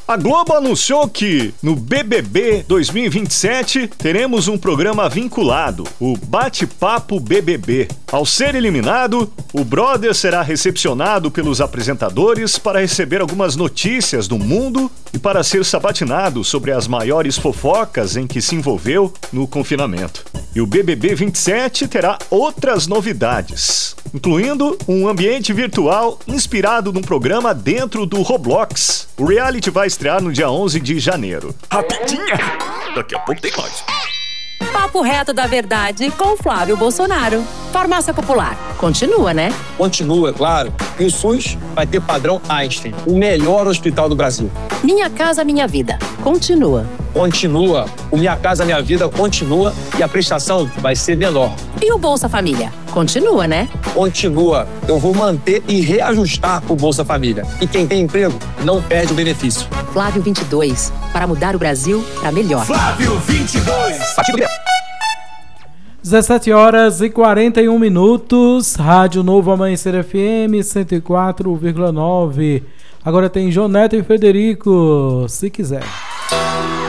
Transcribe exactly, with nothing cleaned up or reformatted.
A Globo anunciou que no B B B dois mil e vinte e sete teremos um programa vinculado, o Bate-Papo B B B. Ao ser eliminado, o Brother será recepcionado pelos apresentadores para receber algumas notícias do mundo e para ser sabatinado sobre as maiores fofocas em que se envolveu no confinamento. E o B B B vinte e sete terá outras novidades, incluindo um ambiente virtual inspirado num programa dentro do Roblox. O reality vai estrear no dia onze de janeiro. Rapidinha! Daqui a pouco tem mais. Papo reto da verdade com Flávio Bolsonaro. Farmácia Popular. Continua, né? Continua, claro. E o SUS vai ter padrão Einstein, o melhor hospital do Brasil. Minha Casa Minha Vida. Continua. Continua. O Minha Casa Minha Vida continua e a prestação vai ser menor. E o Bolsa Família? Continua, né? Continua. Eu vou manter e reajustar o Bolsa Família. E quem tem emprego não perde o benefício. Flávio vinte e dois. Para mudar o Brasil para melhor. Flávio vinte e dois. Partido dezessete horas e quarenta e um minutos. Rádio Novo Amanhecer F M cento e quatro vírgula nove. Agora tem João Neto e Frederico, se quiser.